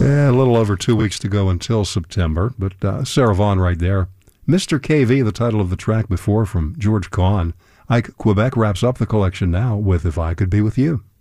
A little over 2 weeks to go until September, but Sarah Vaughan right there. Mr. KV, the title of the track before from George Kahn. Ike Quebec wraps up the collection now with If I Could Be With You.